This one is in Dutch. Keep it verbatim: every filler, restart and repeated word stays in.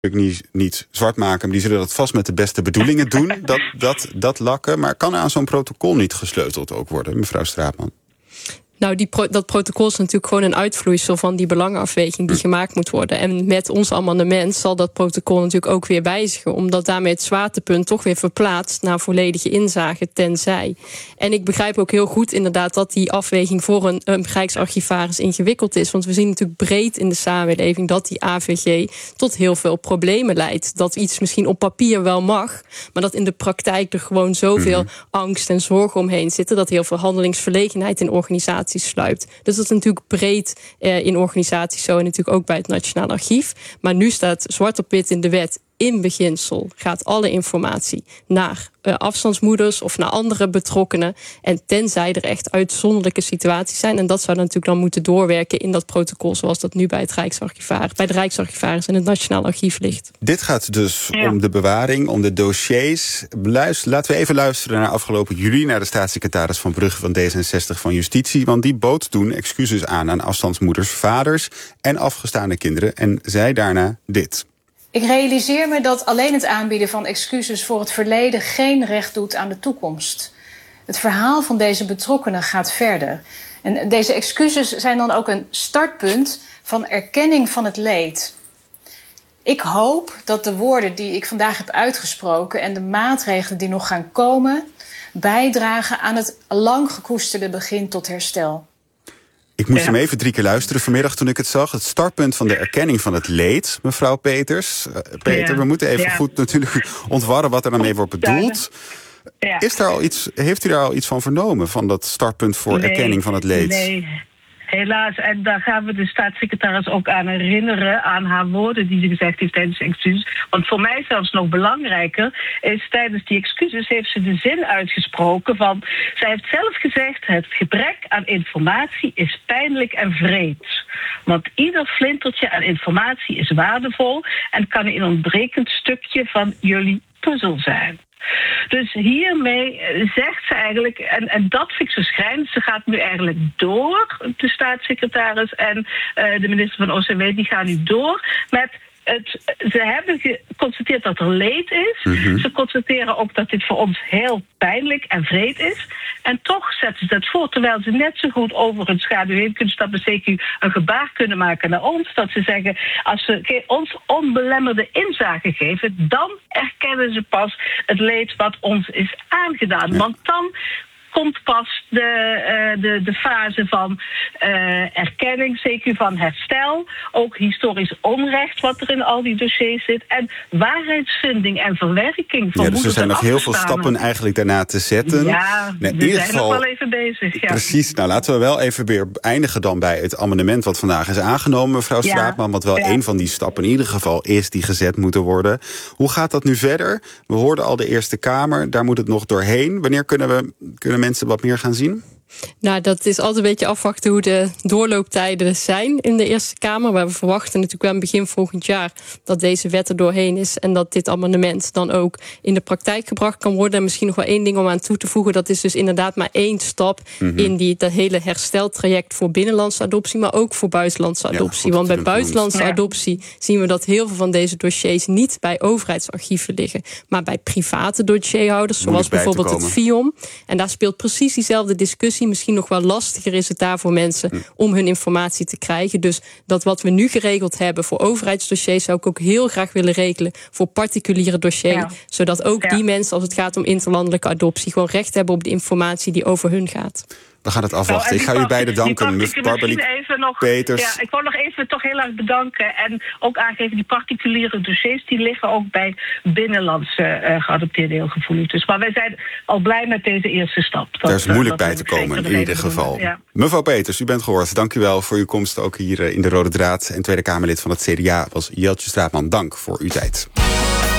Niet, niet zwart maken, maar die zullen dat vast met de beste bedoelingen doen, dat, dat, dat lakken. Maar kan er aan zo'n protocol niet gesleuteld ook worden, mevrouw Straatman? Nou, die pro- dat protocol is natuurlijk gewoon een uitvloeisel van die belangenafweging die gemaakt moet worden. En met ons amendement zal dat protocol natuurlijk ook weer wijzigen, omdat daarmee het zwaartepunt toch weer verplaatst naar volledige inzage tenzij. En ik begrijp ook heel goed inderdaad dat die afweging voor een, een Rijksarchivaris ingewikkeld is. Want we zien natuurlijk breed in de samenleving dat die A V G tot heel veel problemen leidt. Dat iets misschien op papier wel mag, maar dat in de praktijk er gewoon zoveel mm-hmm. angst en zorg omheen zitten, dat heel veel handelingsverlegenheid in organisaties sluipt. Dus dat is natuurlijk breed eh, in organisaties zo en natuurlijk ook bij het Nationaal Archief. Maar nu staat zwart op wit in de wet, in beginsel gaat alle informatie naar uh, afstandsmoeders of naar andere betrokkenen. En tenzij er echt uitzonderlijke situaties zijn. En dat zou dan natuurlijk dan moeten doorwerken in dat protocol zoals dat nu bij het Rijksarchivaris, bij de Rijksarchivaris en het Nationaal Archief ligt. Dit gaat dus ja. om de bewaring, om de dossiers. Luister, laten we even luisteren naar afgelopen juli naar de staatssecretaris Van Brugge van D zesenzestig van Justitie. Want die bood toen excuses aan aan afstandsmoeders, vaders en afgestaande kinderen. En zei daarna dit. Ik realiseer me dat alleen het aanbieden van excuses voor het verleden geen recht doet aan de toekomst. Het verhaal van deze betrokkenen gaat verder. En deze excuses zijn dan ook een startpunt van erkenning van het leed. Ik hoop dat de woorden die ik vandaag heb uitgesproken en de maatregelen die nog gaan komen bijdragen aan het lang gekoesterde begin tot herstel. Ik moest ja. hem even drie keer luisteren vanmiddag toen ik het zag. Het startpunt van de erkenning van het leed, mevrouw Peters. Uh, Peter, ja. we moeten even ja. goed natuurlijk ontwarren wat er dan mee wordt bedoeld. Ja. Is daar al iets, heeft u daar al iets van vernomen, van dat startpunt voor nee, erkenning van het leed? Nee. Helaas, en daar gaan we de staatssecretaris ook aan herinneren, aan haar woorden die ze gezegd heeft tijdens de excuses. Want voor mij zelfs nog belangrijker is, tijdens die excuses heeft ze de zin uitgesproken van, zij heeft zelf gezegd, het gebrek aan informatie is pijnlijk en wreed. Want ieder flintertje aan informatie is waardevol en kan een ontbrekend stukje van jullie puzzel zijn. Dus hiermee zegt ze eigenlijk, en, en dat vind ik zo schrijnend, ze gaat nu eigenlijk door, de staatssecretaris en uh, de minister van O C W, die gaan nu door met het, ze hebben geconstateerd dat er leed is. Mm-hmm. Ze constateren ook dat dit voor ons heel pijnlijk en wreed is. En toch zetten ze dat voor, terwijl ze net zo goed over hun schaduw heen kunnen stappen, zeker een gebaar kunnen maken naar ons. Dat ze zeggen, als ze ons onbelemmerde inzage geven, dan erkennen ze pas het leed wat ons is aangedaan. Ja. Want dan komt pas de, uh, de, de fase van uh, erkenning, zeker van herstel, ook historisch onrecht wat er in al die dossiers zit, en waarheidsvinding en verwerking van. Ja, dus er zijn nog heel veel stappen eigenlijk daarna te zetten. Ja, nee, we zijn geval, nog wel even bezig. Ja. Precies, nou laten we wel even weer eindigen dan bij het amendement wat vandaag is aangenomen, mevrouw Straatman, ja, wat wel ja. een van die stappen in ieder geval is die gezet moeten worden. Hoe gaat dat nu verder? We hoorden al de Eerste Kamer, daar moet het nog doorheen. Wanneer kunnen we kunnen mensen wat meer gaan zien? Nou, dat is altijd een beetje afwachten hoe de doorlooptijden zijn in de Eerste Kamer. Maar we verwachten natuurlijk wel begin volgend jaar dat deze wet er doorheen is en dat dit amendement dan ook in de praktijk gebracht kan worden. En misschien nog wel één ding om aan toe te voegen. Dat is dus inderdaad maar één stap mm-hmm. in die, dat hele hersteltraject voor binnenlandse adoptie, maar ook voor buitenlandse adoptie. Ja, goed, want bij buitenlandse ja. adoptie zien we dat heel veel van deze dossiers niet bij overheidsarchieven liggen, maar bij private dossierhouders, zoals bijvoorbeeld het F I O M. En daar speelt precies diezelfde discussie. Misschien nog wel lastiger is het daar voor mensen hm. om hun informatie te krijgen. Dus dat wat we nu geregeld hebben voor overheidsdossiers zou ik ook heel graag willen regelen voor particuliere dossiers. Ja. Zodat ook ja. die mensen, als het gaat om interlandelijke adoptie, gewoon recht hebben op de informatie die over hun gaat. We gaan het afwachten. Nou, ik ga u beiden danken. Mevrouw Peters. Ja, ik wou nog even toch heel erg bedanken. En ook aangeven, die particuliere dossiers die liggen ook bij binnenlandse uh, geadopteerden heel gevoelig. Dus, maar wij zijn al blij met deze eerste stap. Dat, Daar is moeilijk bij te komen in ieder geval. Ja. Mevrouw Peters, u bent gehoord. Dank u wel voor uw komst ook hier in de Rode Draad. En Tweede Kamerlid van het C D A was Jeltje Straatman. Dank voor uw tijd.